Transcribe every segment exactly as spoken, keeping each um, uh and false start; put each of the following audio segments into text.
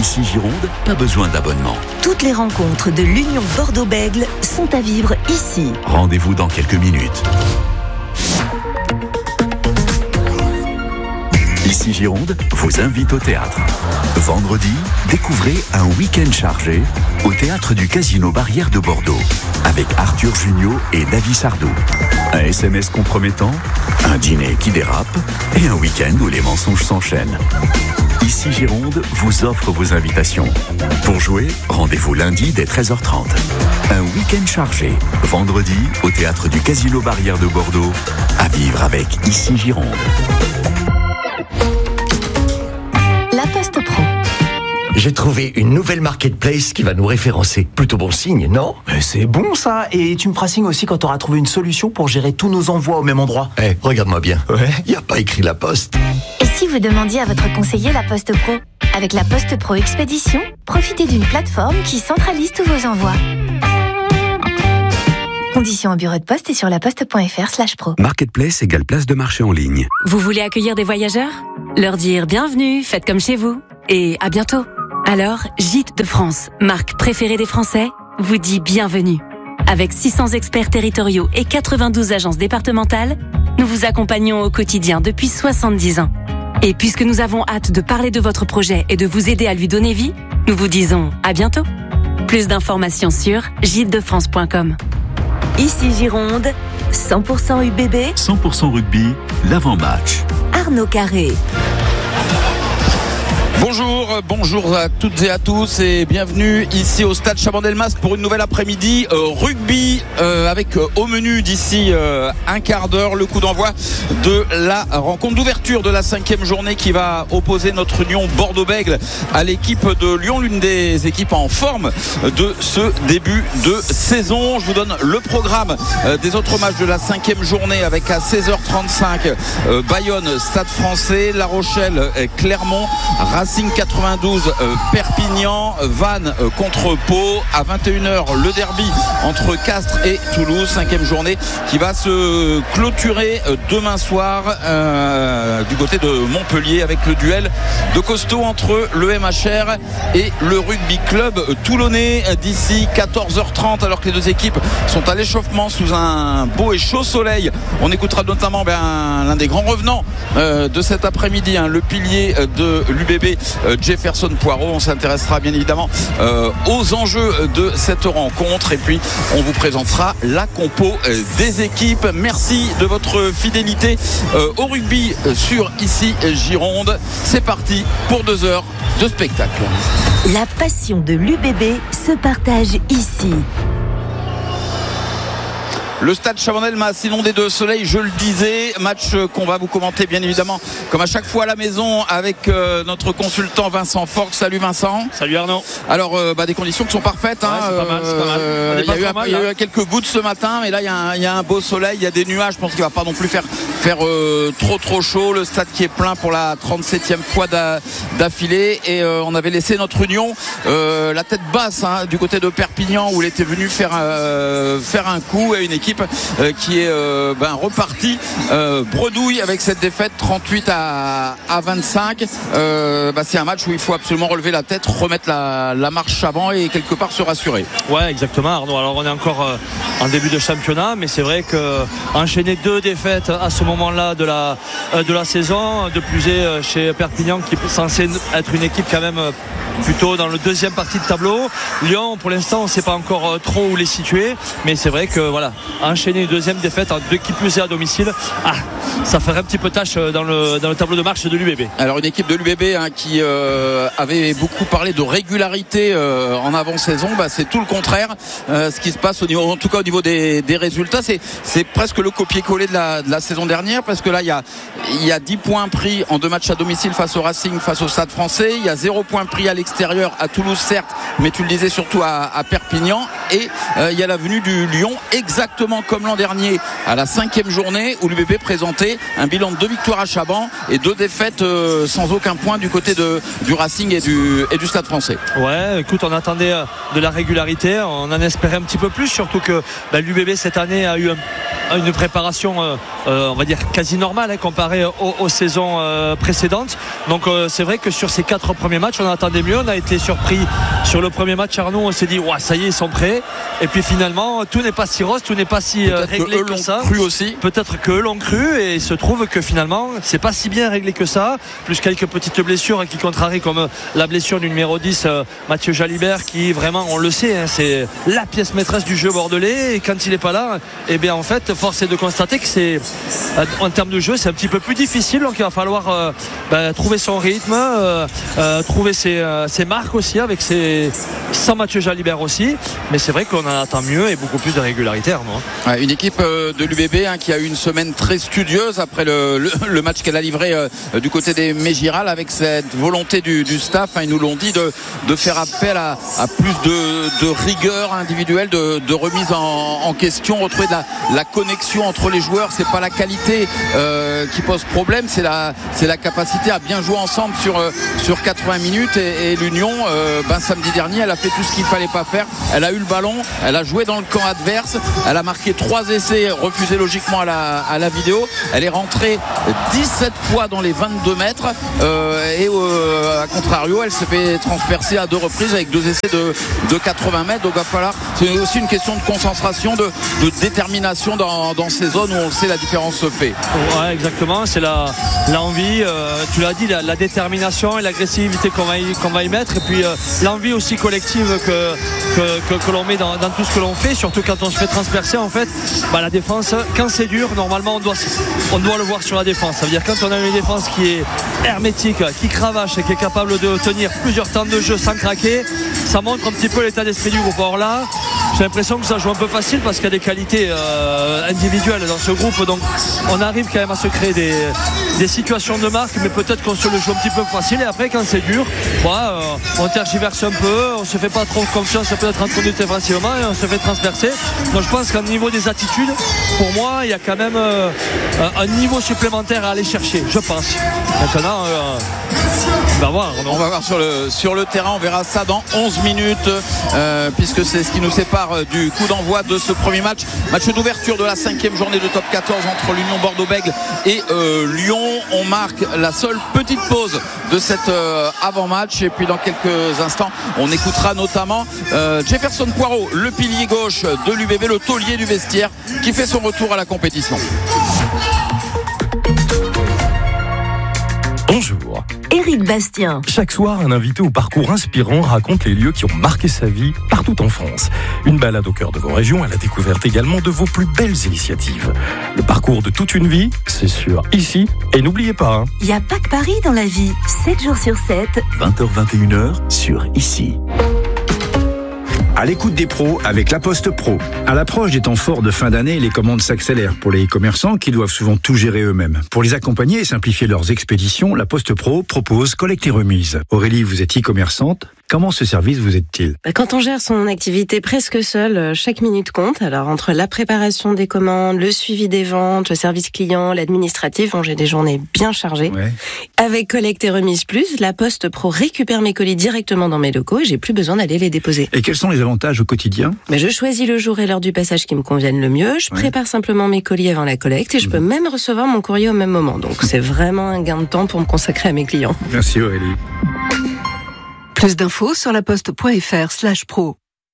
Ici Gironde, pas besoin d'abonnement. Toutes les rencontres de l'Union Bordeaux-Bègles sont à vivre ici. Rendez-vous dans quelques minutes. Ici Gironde vous invite au théâtre. Vendredi, découvrez un week-end chargé au théâtre du Casino Barrière de Bordeaux avec Arthur Junio et David Sardou. Un S M S compromettant, un dîner qui dérape et un week-end où les mensonges s'enchaînent. Ici Gironde vous offre vos invitations. Pour jouer, rendez-vous lundi dès treize heures trente. Un week-end chargé, vendredi au théâtre du Casino Barrière de Bordeaux, à vivre avec Ici Gironde. La Poste Pro. J'ai trouvé une nouvelle marketplace qui va nous référencer. Plutôt bon signe, non ? Mais c'est bon ça. Et tu me feras signe aussi quand tu auras trouvé une solution pour gérer tous nos envois au même endroit. Eh, hey, regarde-moi bien. Ouais. Il n'y a pas écrit La Poste. Et si vous demandiez à votre conseiller La Poste Pro ? Avec La Poste Pro Expédition, profitez d'une plateforme qui centralise tous vos envois. Conditions au bureau de poste et sur laposte.fr slash pro. Marketplace égale place de marché en ligne. Vous voulez accueillir des voyageurs ? Leur dire bienvenue, faites comme chez vous. Et à bientôt. Alors, Gîtes de France, marque préférée des Français, vous dit bienvenue. Avec six cents experts territoriaux et quatre-vingt-douze agences départementales, nous vous accompagnons au quotidien depuis soixante-dix ans. Et puisque nous avons hâte de parler de votre projet et de vous aider à lui donner vie, nous vous disons à bientôt. Plus d'informations sur gîtes de france point com. Ici Gironde, cent pour cent U B B, cent pour cent rugby, l'avant-match. Arnaud Carré. Bonjour, bonjour à toutes et à tous et bienvenue ici au stade Chabandelmas pour une nouvelle après-midi euh, rugby euh, avec euh, au menu d'ici euh, un quart d'heure le coup d'envoi de la rencontre d'ouverture de la cinquième journée qui va opposer notre Union Bordeaux-Bègles à l'équipe de Lyon, l'une des équipes en forme de ce début de saison. Je vous donne le programme euh, des autres matchs de la cinquième journée avec à seize heures trente-cinq euh, Bayonne, Stade Français, La Rochelle, euh, Clermont, Racing quatre-vingt-douze euh, Perpignan, Vannes euh, contre Pau. À vingt et une heures le derby entre Castres et Toulouse, cinquième journée qui va se clôturer euh, demain soir euh, du côté de Montpellier avec le duel de costaud entre le M H R et le Rugby Club toulonnais d'ici quatorze heures trente alors que les deux équipes sont à l'échauffement sous un beau et chaud soleil. On écoutera notamment ben, l'un des grands revenants euh, de cet après-midi, hein, le pilier de l'U B B Euh, Jefferson Poirot. On s'intéressera bien évidemment euh, aux enjeux de cette rencontre et puis on vous présentera la compo euh, des équipes. Merci de votre fidélité euh, au rugby euh, sur Ici Gironde. C'est parti pour deux heures de spectacle. La passion de l'U B B se partage ici. Le stade Chabandelmas, inondé de soleil, je le disais, match qu'on va vous commenter bien évidemment comme à chaque fois à la maison avec euh, notre consultant Vincent Forck. Salut Vincent. Salut Arnaud. Alors euh, bah, des conditions qui sont parfaites, hein. Ouais, c'est pas mal, c'est pas mal. Euh, il y a, eu, un, mal, il y a eu quelques gouttes ce matin, mais là il y, a un, il y a un beau soleil, il y a des nuages. Je pense qu'il va pas non plus faire, faire euh, trop trop chaud. Le stade qui est plein pour la trente-septième fois d'a, d'affilée et euh, on avait laissé notre Union euh, la tête basse, hein, du côté de Perpignan où il était venu faire, euh, faire un coup et une équipe Euh, qui est euh, ben, reparti euh, bredouille avec cette défaite trente-huit à vingt-cinq. Euh, bah, c'est un match où il faut absolument relever la tête, remettre la, la marche avant et quelque part se rassurer. Ouais, exactement Arnaud. Alors on est encore euh, en début de championnat, mais c'est vrai que enchaîner deux défaites à ce moment-là de la, euh, de la saison, de plus est euh, chez Perpignan qui est censé être une équipe quand même euh, plutôt dans le deuxième partie de tableau. Lyon pour l'instant on ne sait pas encore euh, trop où les situer, mais c'est vrai que voilà, enchaîner une deuxième défaite en deux qui plus est à domicile, ah, ça ferait un petit peu tâche dans le, dans le tableau de marche de l'U B B. Alors une équipe de l'U B B hein, qui euh, avait beaucoup parlé de régularité euh, en avant-saison, bah, c'est tout le contraire. Euh, ce qui se passe au niveau, en tout cas au niveau des, des résultats, c'est, c'est presque le copier-coller de la, de la saison dernière, parce que là il y a, il y a dix points pris en deux matchs à domicile face au Racing, face au Stade Français. Il y a zéro point pris à l'extérieur à Toulouse certes, mais tu le disais surtout à, à Perpignan. et euh, il y a la venue du Lyon, exactement comme l'an dernier à la cinquième journée où l'U B B présentait un bilan de deux victoires à Chaban et deux défaites euh, sans aucun point du côté de, du Racing et du, et du Stade Français. Ouais, écoute, on attendait de la régularité, on en espérait un petit peu plus, surtout que bah, l'U B B cette année a eu un, une préparation euh, euh, on va dire quasi normale hein, comparée aux, aux saisons euh, précédentes. Donc euh, c'est vrai que sur ces quatre premiers matchs on attendait mieux, on a été surpris sur le premier match. Arnaud, on s'est dit ouais, ça y est, ils sont prêts, et puis finalement tout n'est pas si rose, tout n'est pas si euh, réglé que, que ça. Cru aussi. Peut-être qu'eux l'ont cru, et il se trouve que finalement c'est pas si bien réglé que ça, plus quelques petites blessures qui contrarient, comme la blessure du numéro dix euh, Mathieu Jalibert, qui vraiment on le sait hein, c'est la pièce maîtresse du jeu bordelais, et quand il n'est pas là, et eh bien en fait force est de constater que c'est en termes de jeu c'est un petit peu plus difficile, donc il va falloir euh, bah, trouver son rythme, euh, euh, trouver ses, euh, ses marques aussi avec ses, sans Mathieu Jalibert aussi, mais c'est vrai qu'on en attend mieux et beaucoup plus de régularité. Hein. Ouais, une équipe euh, de l'U B B hein, qui a eu une semaine très studieuse après le, le, le match qu'elle a livré euh, du côté des Mégirales, avec cette volonté du, du staff, hein, ils nous l'ont dit, de, de faire appel à, à plus de, de rigueur individuelle, de, de remise en, en question, retrouver de la, la connexion entre les joueurs. C'est pas la qualité euh, qui pose problème, c'est la, c'est la capacité à bien jouer ensemble sur, euh, sur quatre-vingts minutes, et, et l'Union euh, ben, samedi dernier elle a fait tout ce qu'il fallait pas faire, elle a eu le ballon, elle a joué dans le camp adverse, elle a marqué trois essais refusés logiquement à la, à la vidéo, elle est rentrée dix-sept fois dans les vingt-deux mètres euh, et euh, à contrario elle s'est fait transpercer à deux reprises avec deux essais de, de quatre-vingts mètres. Donc il va falloir, c'est aussi une question de concentration, de, de détermination dans, dans ces zones où on le sait la différence se fait. Ouais, exactement, c'est la, l'envie, euh, tu l'as dit, la, la détermination et l'agressivité qu'on va y, qu'on va y mettre, et puis euh, l'envie aussi collective que, que, que, que l'on met dans, dans tout ce que l'on fait, surtout quand on se fait transpercer en fait. Bah, la défense, quand c'est dur, normalement on doit, on doit le voir sur la défense. Ça veut dire quand on a une défense qui est hermétique, qui cravache et qui est capable de tenir plusieurs temps de jeu sans craquer, ça montre un petit peu l'état d'esprit du groupe. Or là, j'ai l'impression que ça joue un peu facile parce qu'il y a des qualités euh, individuelles dans ce groupe, donc on arrive quand même à se créer des, des situations de marque, mais peut-être qu'on se le joue un petit peu facile, et après quand c'est dur, bah, euh, on tergiverse un peu, on se fait pas trop confiance peut-être entre nous défensivement, et on se fait transpercer. Donc je pense qu'au niveau des attitudes, pour moi il y a quand même euh, un niveau supplémentaire à aller chercher, je pense. Maintenant euh, on va voir, on va voir sur le, sur le terrain, on verra ça dans onze minutes euh, puisque c'est ce qui nous sépare du coup d'envoi de ce premier match, match d'ouverture de la cinquième journée de top quatorze entre l'Union Bordeaux-Bègles et euh, Lyon. On marque la seule petite pause de cet euh, avant-match, et puis dans quelques instants on écoutera notamment euh, Jefferson Poirot, le pilier gauche de l'U B B, le taulier du vestiaire, qui fait son retour à la compétition. Bonjour. Éric Bastien. Chaque soir, un invité au parcours inspirant raconte les lieux qui ont marqué sa vie partout en France. Une balade au cœur de vos régions, à la découverte également de vos plus belles initiatives. Le parcours de toute une vie, c'est sûr, ici. Et n'oubliez pas, hein, il n'y a pas que Paris dans la vie. sept jours sur sept. vingt heures vingt et une heures sur Ici. À l'écoute des pros avec La Poste Pro. À l'approche des temps forts de fin d'année, les commandes s'accélèrent pour les commerçants qui doivent souvent tout gérer eux-mêmes. Pour les accompagner et simplifier leurs expéditions, La Poste Pro propose collecte et remise. Aurélie, vous êtes e-commerçante. Comment ce service vous aide-t-il ? Quand on gère son activité presque seul, chaque minute compte. Alors entre la préparation des commandes, le suivi des ventes, le service client, l'administratif, bon, j'ai des journées bien chargées. Ouais. Avec Collecte et Remise Plus, La Poste Pro récupère mes colis directement dans mes locaux et j'ai plus besoin d'aller les déposer. Et quels sont les avantages au quotidien ? Mais je choisis le jour et l'heure du passage qui me conviennent le mieux. Je ouais. prépare simplement mes colis avant la collecte et je mmh. peux même recevoir mon courrier au même moment. Donc c'est vraiment un gain de temps pour me consacrer à mes clients. Merci Aurélie. Plus d'infos sur laposte.fr slash pro.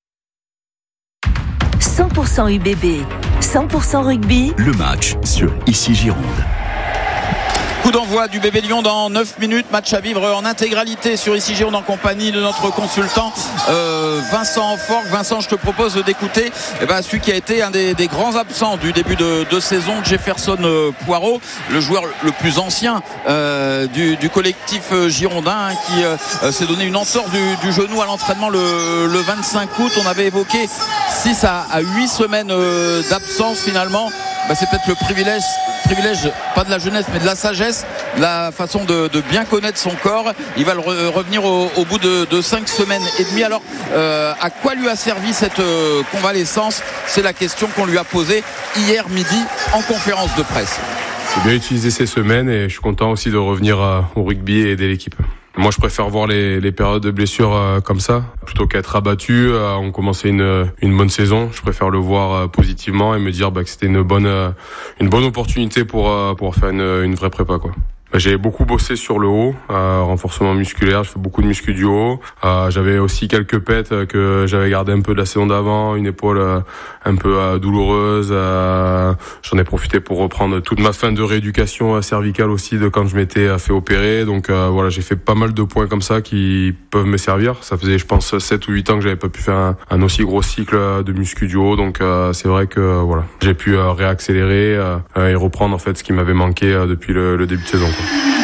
cent pour cent U B B, cent pour cent rugby. Le match sur Ici Gironde. Coup d'envoi du B B Lyon dans neuf minutes, match à vivre en intégralité sur Ici Gironde en compagnie de notre consultant euh, Vincent Forgue. Vincent, je te propose d'écouter eh ben, celui qui a été un des, des grands absents du début de, de saison, Jefferson euh, Poirot, le joueur le plus ancien euh, du, du collectif euh, girondin, hein, qui euh, s'est donné une entorse du, du genou à l'entraînement le, le vingt-cinq août. On avait évoqué six à huit semaines euh, d'absence finalement. Bah, c'est peut-être le privilège, privilège, pas de la jeunesse, mais de la sagesse la façon de, de bien connaître son corps. Il va le re- revenir au, au bout de, de cinq semaines et demie. Alors euh, à quoi lui a servi cette euh, convalescence? C'est la question qu'on lui a posée hier midi en conférence de presse. J'ai bien utilisé ces semaines et je suis content aussi de revenir euh, au rugby et aider l'équipe. Moi, je préfère voir les, les périodes de blessures euh, comme ça, plutôt qu'être abattu. Euh, on commençait une, une bonne saison. Je préfère le voir euh, positivement et me dire bah, que c'était une bonne, euh, une bonne opportunité pour euh, pour faire une, une vraie prépa, quoi. J'ai beaucoup bossé sur le haut, euh, renforcement musculaire, je fais beaucoup de muscu du haut. Euh, j'avais aussi quelques pètes que j'avais gardé un peu de la saison d'avant, une épaule euh, un peu euh, douloureuse. Euh, j'en ai profité pour reprendre toute ma fin de rééducation cervicale aussi de quand je m'étais fait opérer. Donc euh, voilà, j'ai fait pas mal de points comme ça qui peuvent me servir. Ça faisait je pense sept ou huit ans que j'avais pas pu faire un, un aussi gros cycle de muscu du haut. Donc euh, c'est vrai que euh, voilà, j'ai pu euh, réaccélérer euh, et reprendre en fait ce qui m'avait manqué euh, depuis le, le début de saison, quoi.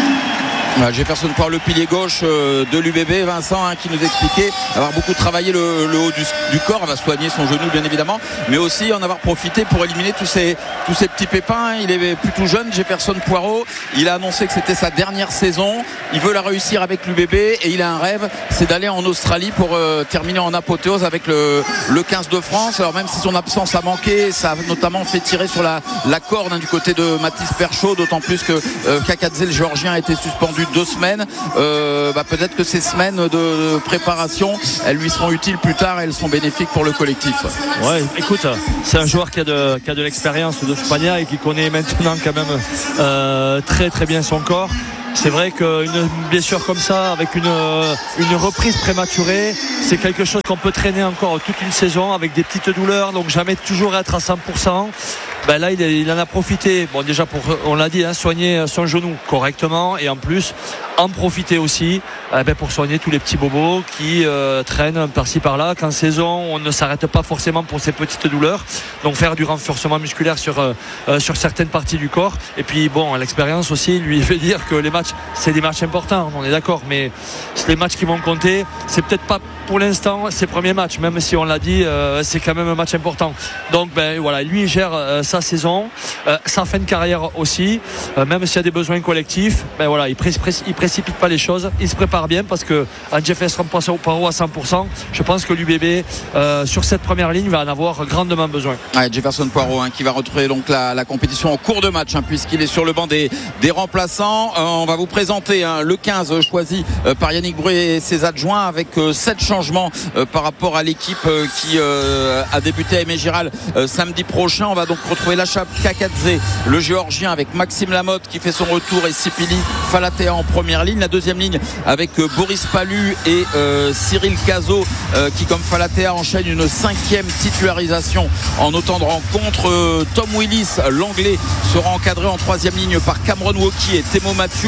Jefferson Poirot, le pilier gauche de l'U B B, Vincent hein, qui nous expliquait avoir beaucoup travaillé le, le haut du, du corps, on va soigner son genou bien évidemment, mais aussi en avoir profité pour éliminer tous ces, tous ces petits pépins. Il est plus tout jeune, Jefferson Poirot, il a annoncé que c'était sa dernière saison, il veut la réussir avec l'U B B et il a un rêve, c'est d'aller en Australie pour euh, terminer en apothéose avec le, le quinze de France. Alors même si son absence a manqué, ça a notamment fait tirer sur la, la corde hein, du côté de Mathis Perchaud, d'autant plus que euh, Kakadze le Géorgien a été suspendu deux semaines. Euh, bah peut-être que ces semaines de, de préparation elles lui seront utiles plus tard et elles sont bénéfiques pour le collectif. Ouais, écoute, c'est un joueur qui a de, qui a de l'expérience de toute manière et qui connaît maintenant quand même euh, très très bien son corps. C'est vrai qu'une blessure comme ça, avec une, une reprise prématurée, c'est quelque chose qu'on peut traîner encore toute une saison avec des petites douleurs, donc jamais toujours être à cent pour cent. Ben là, il, il en a profité. Bon, déjà, pour, on l'a dit, hein, soigner son genou correctement et en plus, en profiter aussi eh ben, pour soigner tous les petits bobos qui euh, traînent par-ci par-là. Qu'en saison, on ne s'arrête pas forcément pour ces petites douleurs. Donc, faire du renforcement musculaire sur, euh, sur certaines parties du corps. Et puis, bon, l'expérience aussi lui fait dire que les matchs, c'est des matchs importants, on est d'accord, mais les matchs qui vont compter, c'est peut-être pas pour l'instant ses premiers matchs, même si on l'a dit, euh, c'est quand même un match important. Donc ben voilà, lui il gère euh, sa saison, euh, sa fin de carrière aussi, euh, même s'il y a des besoins collectifs, ben voilà, il, pré- pré- il précipite pas les choses, il se prépare bien parce que en Jefferson Poirot à cent pour cent, je pense que l'U B B euh, sur cette première ligne va en avoir grandement besoin. Ouais, Jefferson Poirot hein, qui va retrouver donc la, la compétition en cours de match hein, puisqu'il est sur le banc des, des remplaçants. Euh, on va vous présenter hein, le quinze choisi euh, par Yannick Bruy et ses adjoints avec euh, sept changements euh, par rapport à l'équipe euh, qui euh, a débuté à Aimé Giral euh, samedi prochain. On va donc retrouver Lachab Kakadze, le Géorgien, avec Maxime Lamotte qui fait son retour et Sipili Falatea en première ligne. La deuxième ligne avec euh, Boris Palu et euh, Cyril Cazot euh, qui comme Falatea enchaîne une cinquième titularisation en autant de rencontres. euh, Tom Willis, l'anglais, sera encadré en troisième ligne par Cameron Woki et Temo Mathieu.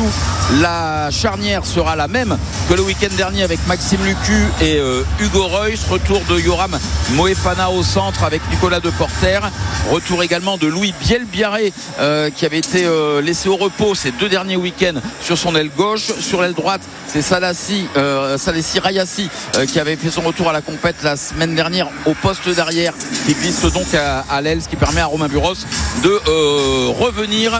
La charnière sera la même que le week-end dernier avec Maxime Lucu et euh, Hugo Reus. Retour de Yoram Moefana au centre avec Nicolas Deporter. Retour également de Louis Bielbiaré euh, qui avait été euh, laissé au repos ces deux derniers week-ends sur son aile gauche. Sur l'aile droite, c'est Salassi, euh, Salessi Rayassi euh, qui avait fait son retour à la compète la semaine dernière au poste d'arrière, qui glisse donc à, à l'aile, ce qui permet à Romain Buros de euh, revenir.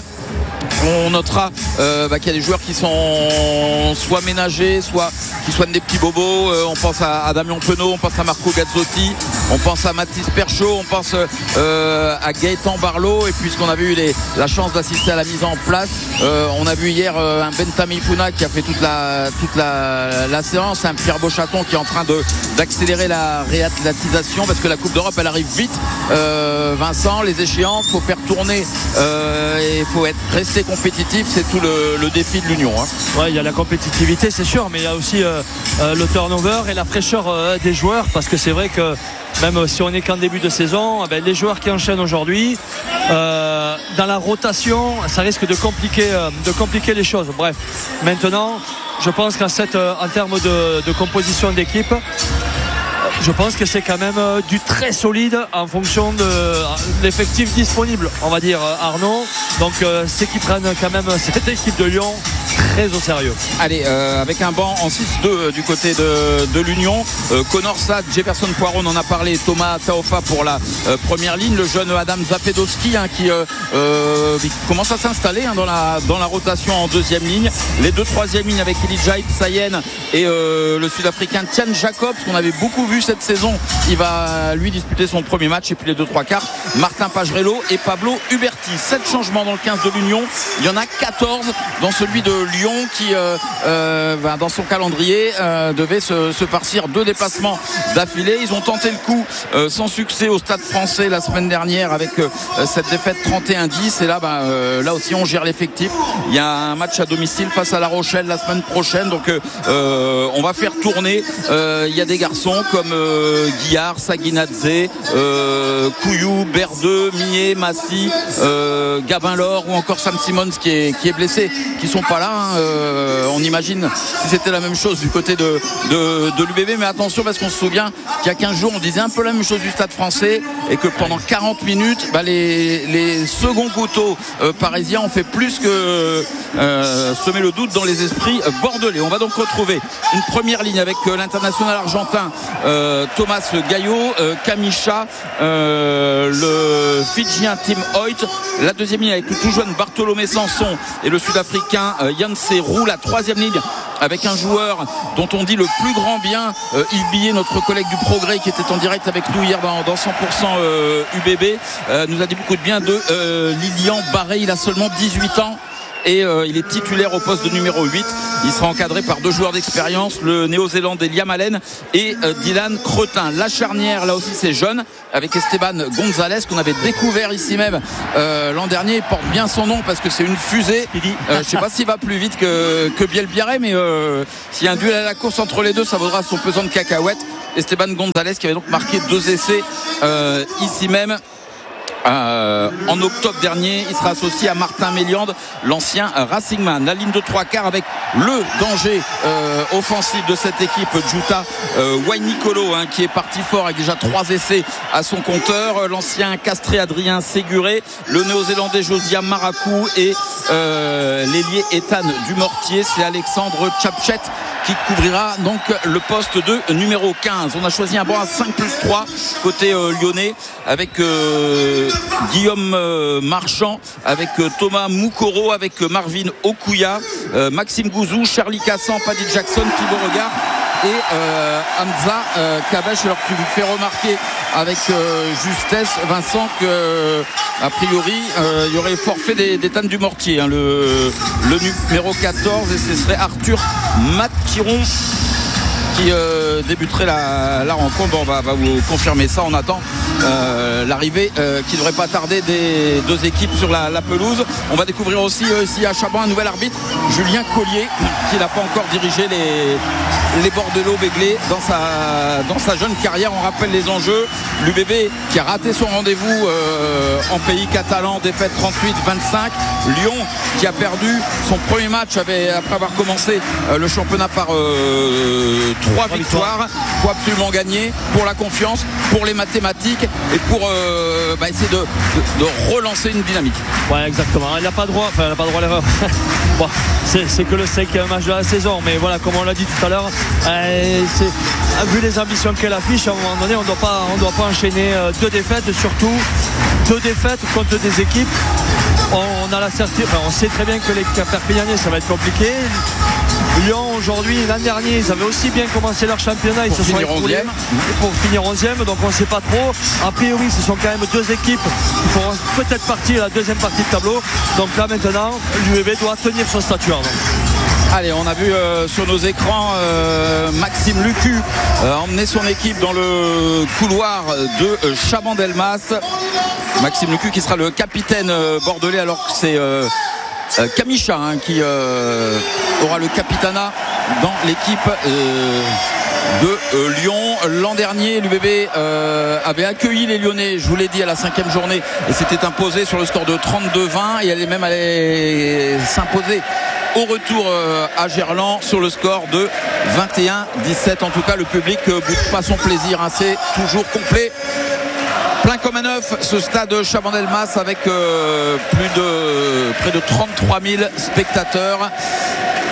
On notera euh, bah, qu'il y a des joueurs qui sont soit ménagés, soit qui soignent des petits bobos. Euh, on pense à, à Damien Penaud, on pense à Marco Gazzotti, on pense à Mathis Perchaud, on pense euh, à Gaëtan Barlow. Et puisqu'on avait eu les, la chance d'assister à la mise en place, euh, on a vu hier euh, un Bentami Funa qui a fait toute la toute la, la séance, un Pierre Beauchaton qui est en train de d'accélérer la réathlétisation parce que la Coupe d'Europe elle arrive vite. Euh, Vincent, les échéances, faut faire tourner euh, et il faut être rester compétitif, c'est tout le, le défi de l'Union hein. Ouais, il y a la compétitivité c'est sûr, mais il y a aussi euh, euh, le turnover et la fraîcheur euh, des joueurs, parce que c'est vrai que même si on n'est qu'en début de saison, eh bien, les joueurs qui enchaînent aujourd'hui euh, dans la rotation, ça risque de compliquer, euh, de compliquer les choses. Bref, maintenant je pense qu'en cette, euh, en termes de, de composition d'équipe, je pense que c'est quand même euh, du très solide en fonction de euh, l'effectif disponible, on va dire, euh, Arnaud. Donc euh, c'est qu'ils prennent quand même cette équipe de Lyon très au sérieux. Allez, euh, avec un banc en six deux euh, du côté de, de l'Union. Euh, Connor Sad, Jefferson Poiron, on en a parlé. Thomas Taofa pour la euh, première ligne. Le jeune Adam Zapedowski hein, qui, euh, euh, qui commence à s'installer hein, dans, la, dans la rotation en deuxième ligne. Les deux troisième lignes avec Elijah Sayen et euh, le Sud-Africain Tian Jacobs qu'on avait beaucoup vu cette saison. Il va lui disputer son premier match. Et puis les deux trois quarts, Martin Pagerello et Pablo Huberti. Sept changements dans le quinze de l'Union. Il y en a quatorze dans celui de Lyon qui euh, euh, bah, dans son calendrier euh, devait se, se farcir deux déplacements d'affilée. Ils ont tenté le coup euh, sans succès au Stade Français la semaine dernière avec euh, cette défaite trente et un dix. Et là, bah, euh, là aussi on gère l'effectif. Il y a un match à domicile face à La Rochelle la semaine prochaine. Donc euh, on va faire tourner. Euh, il y a des garçons comme euh, Guillard, Saguinadze, euh, Couillou, Berdeux, Millet, Massy, euh, Gabin Laure ou encore Sam Simmons qui est, qui est blessé, qui sont pas là. Hein. Euh, on imagine si c'était la même chose du côté de, de, de l'U B B. Mais attention parce qu'on se souvient qu'il y a quinze jours on disait un peu la même chose du Stade Français et que pendant quarante minutes bah, les, les seconds couteaux euh, parisiens ont fait plus que euh, semer le doute dans les esprits euh, bordelais. On va donc retrouver une première ligne avec euh, l'international argentin euh, Thomas Gaillot, euh, Kamisha, euh, le Fidjien Tim Hoyt, la deuxième ligne avec le tout jeune Bartholomé Sanson et le Sud-Africain euh, Janse Roux, la troisième ligne avec un joueur dont on dit le plus grand bien, euh, Yves Billet, notre collègue du Progrès qui était en direct avec nous hier dans, dans cent pour cent euh, U B B, euh, nous a dit beaucoup de bien de euh, Lilian Barré. Il a seulement dix-huit ans et euh, il est titulaire au poste de numéro huit. Il sera encadré par deux joueurs d'expérience, le néo-zélandais Liam Allen et euh, Dylan Cretin. La charnière, là aussi c'est jeune, avec Esteban Gonzalez qu'on avait découvert ici même euh, l'an dernier. Il porte bien son nom parce que c'est une fusée. Euh, je ne sais pas s'il va plus vite que, que Biel Biarré, mais euh, s'il y a un duel à la course entre les deux, ça vaudra son pesant de cacahuètes. Esteban Gonzalez qui avait donc marqué deux essais euh, ici même. Euh, en octobre dernier, il sera associé à Martin Méliande, l'ancien Racingman. La ligne de trois quarts avec le danger euh, offensif de cette équipe, Juta euh, Wainicolo hein, qui est parti fort avec déjà trois essais à son compteur. L'ancien castré Adrien Séguré, le néo-zélandais Josia Marakou et euh, l'ailier Ethan Dumortier. C'est Alexandre Tchapchet qui couvrira donc le poste de numéro quinze. On a choisi un banc à cinq plus trois côté euh, lyonnais avec euh, Guillaume euh, Marchand, avec euh, Thomas Moukoro, avec euh, Marvin Okuya, euh, Maxime Gouzou, Charlie Cassan, Paddy Jackson, Thibaut Regard et euh, Hamza euh, Kabesh. Alors tu lui fais remarquer avec euh, justesse, Vincent, que euh, a priori euh, il y aurait forfait des, des Tannes du Mortier hein, le, le numéro quatorze, et ce serait Arthur Mathiron qui euh, débuterait la, la rencontre. Bon, on va, va vous confirmer ça. On attend euh, l'arrivée euh, qui ne devrait pas tarder des deux équipes sur la, la pelouse. On va découvrir aussi euh, ici à Chabon un nouvel arbitre, Julien Collier, qui n'a pas encore dirigé les, les Bordeaux-Béglés dans sa, dans sa jeune carrière. On rappelle les enjeux. L'U B B qui a raté son rendez-vous euh, en pays catalan, défaite trente-huit vingt-cinq. Lyon qui a perdu son premier match avait, après avoir commencé euh, le championnat par euh, trois victoires. Il faut absolument gagner pour la confiance, pour les mathématiques et pour euh, bah, essayer de, de, de relancer une dynamique. Ouais, exactement. Il n'a pas droit, enfin, il n'a pas droit à l'erreur. Bon, c'est, c'est que le cinquième match de la saison, mais voilà, comme on l'a dit tout à l'heure, euh, c'est, vu les ambitions qu'elle affiche, à un moment donné, on ne doit pas, on doit pas enchaîner euh, deux défaites, surtout deux défaites contre des équipes. On, on a la certitude, enfin, on sait très bien que les Perpignanais, ça va être compliqué. Lyon aujourd'hui, l'an dernier, ils avaient aussi bien commencé leur championnat, ils pour se sont écroulés pour finir onzième, donc on ne sait pas trop. A priori, ce sont quand même deux équipes qui pourront peut-être partir la deuxième partie de tableau. Donc là maintenant, l'U B B doit tenir son statut. Allez, on a vu euh, sur nos écrans euh, Maxime Lucu euh, emmener son équipe dans le couloir de euh, Chabandelmas. Maxime Lucu qui sera le capitaine euh, bordelais, alors que c'est euh, euh, Kamisha hein, qui euh, aura le capitanat dans l'équipe euh, de euh, Lyon. L'an dernier, l'U B B euh, avait accueilli les Lyonnais, je vous l'ai dit, à la cinquième journée, et s'était imposé sur le score de trente-deux vingt, et elle est même allée s'imposer au retour euh, à Gerland sur le score de vingt et un dix-sept. En tout cas, le public ne euh, boude pas son plaisir, hein, c'est toujours complet. Plein comme un œuf, ce stade Chabandelmas avec euh, plus de près de trente-trois mille spectateurs.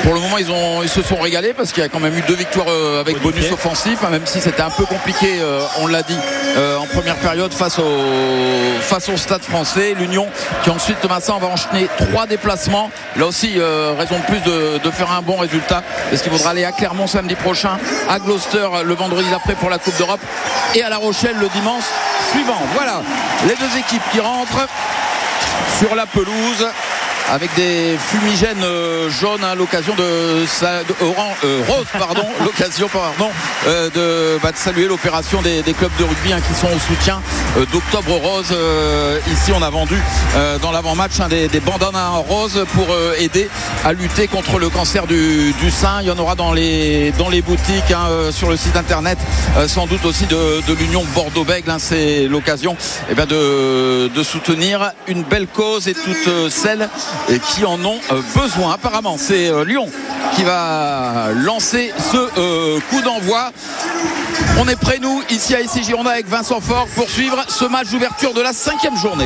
Pour le moment, ils, ont, ils se sont régalés parce qu'il y a quand même eu deux victoires euh, avec bonus offensif, hein, même si c'était un peu compliqué, euh, on l'a dit, euh, en première période face au, face au Stade français. L'Union qui ensuite, maintenant, va enchaîner trois déplacements. Là aussi, euh, raison de plus de, de faire un bon résultat parce qu'il faudra aller à Clermont samedi prochain, à Gloucester le vendredi d'après pour la Coupe d'Europe et à La Rochelle le dimanche suivant. Voilà les deux équipes qui rentrent sur la pelouse avec des fumigènes euh, jaunes à l'occasion de, de orange, euh, rose pardon l'occasion pardon euh, de, bah, de saluer l'opération des, des clubs de rugby hein, qui sont au soutien euh, d'Octobre Rose. Euh, ici on a vendu euh, dans l'avant-match hein, des, des bandanas roses pour euh, aider à lutter contre le cancer du, du sein. Il y en aura dans les, dans les boutiques hein, euh, sur le site internet euh, sans doute aussi de, de l'Union Bordeaux-Bègles hein. C'est l'occasion eh bien, de, de soutenir une belle cause et toutes euh, celles et qui en ont euh, besoin. Apparemment c'est euh, Lyon qui va lancer ce euh, coup d'envoi. On est prêts nous ici à Issy Gironde avec Vincent Fort pour suivre ce match d'ouverture de la cinquième journée.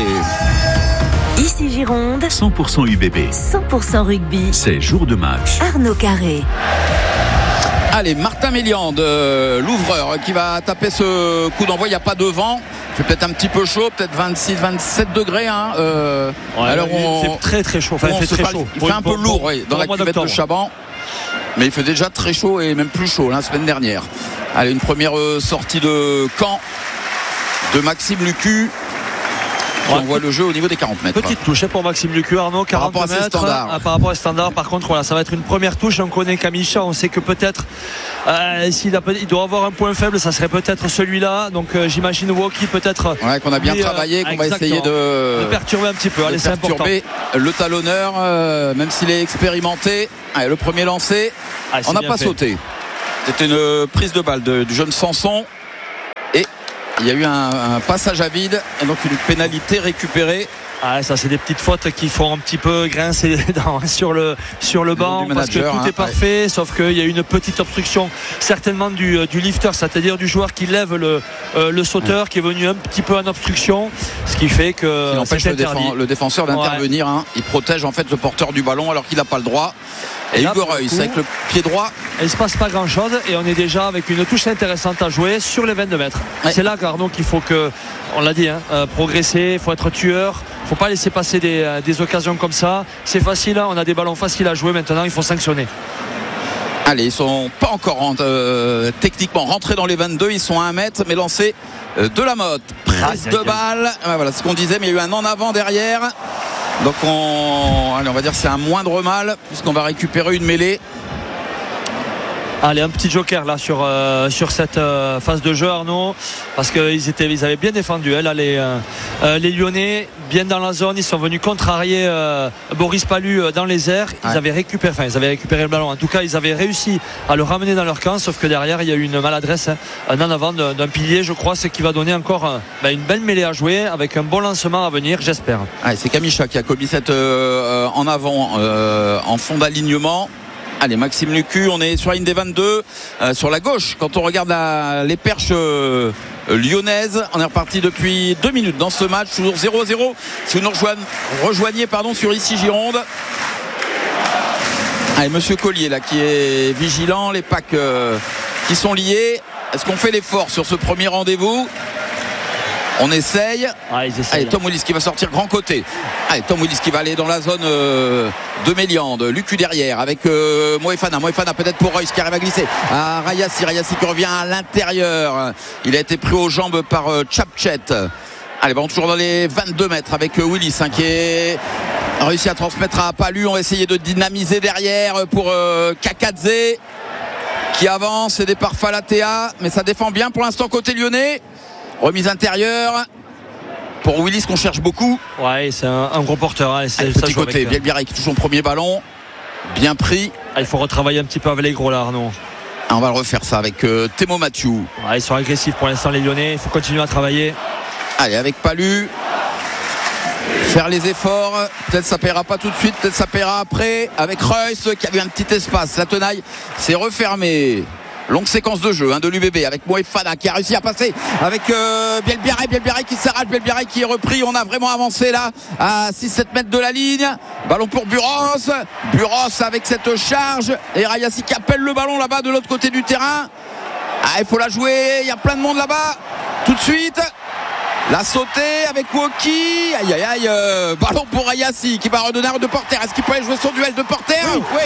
Issy Gironde, cent pour cent U B B, cent pour cent rugby, c'est jour de match. Arnaud Carré. Allez, Martin Méliande, euh, l'ouvreur qui va taper ce coup d'envoi. Il n'y a pas de vent. Il fait peut-être un petit peu chaud, peut-être vingt-six vingt-sept degrés. Hein, euh, ouais, alors on, c'est très très chaud. Enfin, il fait très chaud. Il fait un peu lourd oui, dans la cuvette de Chaban. Mais il fait déjà très chaud et même plus chaud la semaine dernière. Allez, une première euh, sortie de Caen de Maxime Lucu. Ouais. On voit le jeu au niveau des quarante mètres. Petite touche pour Maxime Lucu, Arnaud, quarante par rapport mètres. À standards. Par rapport à standard, par contre, voilà, ça va être une première touche. On connaît Kamisha, on sait que peut-être euh, s'il a, il doit avoir un point faible, ça serait peut-être celui-là. Donc euh, j'imagine Woki peut-être. Ouais, qu'on a bien lui, travaillé, qu'on va essayer de, de perturber un petit peu. Allez, c'est important. Le talonneur, euh, même s'il est expérimenté. Allez, le premier lancé, ah, on n'a pas fait. sauté. C'était une prise de balle de, du jeune Sanson. Et il y a eu un, un passage à vide et donc une pénalité récupérée. Ah, ça c'est des petites fautes qui font un petit peu grincer dans, sur le sur le banc parce que tout hein, est parfait ouais. Sauf qu'il y a une petite obstruction certainement du, du lifter, c'est-à-dire du joueur qui lève le, euh, le sauteur ouais. qui est venu un petit peu en obstruction, ce qui fait que il empêche le, défend, le défenseur d'intervenir ouais. hein. Il protège en fait le porteur du ballon alors qu'il n'a pas le droit. Et, et là, Hugo Reus avec le pied droit. Il ne se passe pas grand chose et on est déjà avec une touche intéressante à jouer sur les vingt-deux mètres. Ouais. C'est là Arnaud qu'il faut que, on l'a dit, hein, euh, progresser, il faut être tueur, il ne faut pas laisser passer des, euh, des occasions comme ça. C'est facile, hein, on a des ballons faciles à jouer maintenant, il faut sanctionner. Allez, ils ne sont pas encore en, euh, techniquement rentrés dans les vingt-deux, ils sont à un mètre, mais lancés euh, de la motte. Prise de balle, ah, voilà ce qu'on disait, mais il y a eu un en avant derrière. Donc on, allez, on va dire que c'est un moindre mal puisqu'on va récupérer une mêlée. Allez, un petit joker là sur, euh, sur cette euh, phase de jeu Arnaud, parce qu'ils étaient, ils avaient bien défendu hein, là, les, euh, les Lyonnais bien dans la zone, ils sont venus contrarier euh, Boris Pallu euh, dans les airs, ils ouais. avaient récupéré enfin ils avaient récupéré le ballon, en tout cas ils avaient réussi à le ramener dans leur camp, sauf que derrière il y a eu une maladresse hein, un en avant d'un, d'un pilier je crois, ce qui va donner encore euh, bah, une belle mêlée à jouer avec un bon lancement à venir j'espère. Ah, c'est Kamisha qui a commis cette euh, en avant euh, en fond d'alignement. Allez, Maxime Lucu, on est sur la ligne des vingt-deux, euh, sur la gauche. Quand on regarde la, les perches euh, lyonnaises, on est reparti depuis deux minutes dans ce match, toujours zéro à zéro. Si vous nous rejoignez, rejoignez pardon, sur Issy Gironde. Allez, monsieur Collier là qui est vigilant, les packs euh, qui sont liés. Est-ce qu'on fait l'effort sur ce premier rendez-vous ? On essaye. Ah, Allez, Tom Willis qui va sortir grand côté. Allez, Tom Willis qui va aller dans la zone euh, de Méliande. Lucu derrière avec euh, Moefana. Moefana peut-être pour Reus qui arrive à glisser. Ah, Rayassi. Rayassi qui revient à l'intérieur. Il a été pris aux jambes par euh, Chapchet. Allez, bon, toujours dans les vingt-deux mètres avec euh, Willis hein, qui est réussi à transmettre à Pallu. On va essayer de dynamiser derrière pour euh, Kakadze qui avance. C'est départ Falatea. Mais ça défend bien pour l'instant côté lyonnais. Remise intérieure pour Willis qu'on cherche beaucoup. Ouais, c'est un, un gros porteur. Hein, c'est, Allez, petit ça côté, Bielbiaré qui touche son premier ballon. Bien pris. Ah, il faut retravailler un petit peu avec les gros là, Arnaud. Ah, on va le refaire ça avec euh, Thémo Mathieu. Ouais, ils sont agressifs pour l'instant les Lyonnais. Il faut continuer à travailler. Allez, avec Pallu. Faire les efforts. Peut-être ça paiera pas tout de suite. Peut-être ça paiera après. Avec Reus qui avait un petit espace. La tenaille s'est refermée. Longue séquence de jeu hein, de l'U B B avec Moefana qui a réussi à passer avec euh, Bielbiaré, Bielbiaré qui s'arrache, Bielbiaré qui est repris. On a vraiment avancé là à six sept mètres de la ligne. Ballon pour Buros. Buros avec cette charge et Rayassi qui appelle le ballon là-bas de l'autre côté du terrain. Ah, il faut la jouer, il y a plein de monde là-bas. Tout de suite. La sautée avec Woki. Aïe aïe aïe. Euh, ballon pour Rayassi qui va redonner à De Porter. Est-ce qu'il peut aller jouer son duel de Porter? Oui. oui.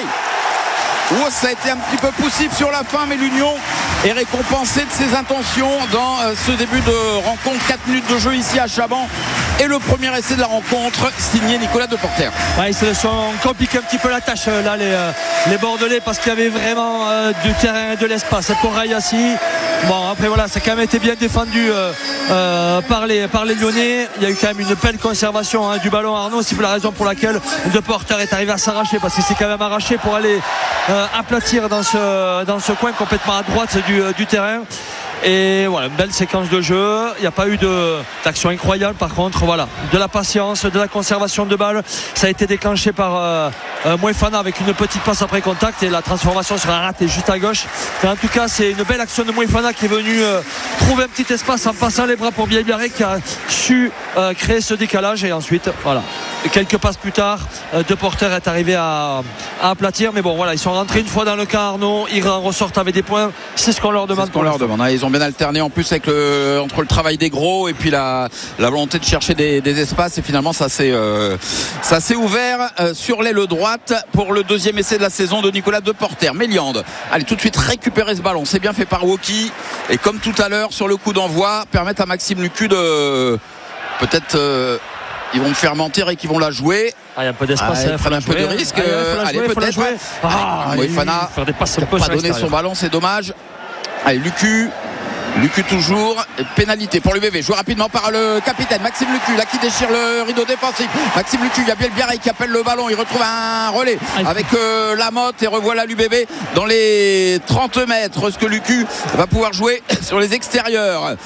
Oh, ça a été un petit peu poussif sur la fin, mais l'Union est récompensée de ses intentions dans euh, ce début de rencontre. quatre minutes de jeu ici à Chaban. Et le premier essai de la rencontre signé Nicolas De Porter. Ouais, ils se sont compliqué un petit peu la tâche là les, euh, les Bordelais, parce qu'il y avait vraiment euh, du terrain et de l'espace pour Rayassi. Bon, après voilà, ça a quand même été bien défendu euh, euh, par, les, par les Lyonnais. Il y a eu quand même une belle conservation hein, du ballon, Arnaud. C'est la raison pour laquelle De Porter est arrivé à s'arracher, parce qu'il s'est quand même arraché pour aller euh, aplatir dans ce, dans ce coin complètement à droite du, du terrain. Et voilà, une belle séquence de jeu. Il n'y a pas eu de, d'action incroyable. Par contre, voilà, de la patience, de la conservation de balles. Ça a été déclenché par euh, euh, Moefana avec une petite passe après contact, et la transformation sur un raté juste à gauche. Mais en tout cas, c'est une belle action de Moefana qui est venu euh, trouver un petit espace en passant les bras pour Bielbiaré, qui a su euh, créer ce décalage. Et ensuite, voilà, quelques passes plus tard, euh, De Porter est arrivé à, à aplatir. Mais bon, voilà, ils sont rentrés une fois dans le camp, Arnaud. Ils en ressortent avec des points. C'est ce qu'on leur demande. C'est ce qu'on leur demande. Ils ont bien alterné en plus avec le, entre le travail des gros et puis la, la volonté de chercher des, des espaces, et finalement ça s'est euh, ça s'est ouvert euh, sur l'aile droite pour le deuxième essai de la saison de Nicolas De Porter. Méliande, allez tout de suite récupérer ce ballon, c'est bien fait par Woki, et comme tout à l'heure sur le coup d'envoi, permettre à Maxime Lucu de peut-être euh, ils vont me faire mentir et qu'ils vont la jouer. Ah, il y a un peu d'espace, ah, il faut un peu de risque. Ah, euh, allez, peut-être. Ah, Moefana n'a pas donné son ballon, c'est dommage. Allez, Lucu. Lucu toujours, pénalité pour l'U B B, joué rapidement par le capitaine Maxime Lucu, là qui déchire le rideau défensif. Maxime Lucu, il y a Bielbiaré qui appelle le ballon, il retrouve un relais avec euh, Lamotte, et revoilà l'U B B dans les trente mètres. Ce que Lucu va pouvoir jouer sur les extérieurs.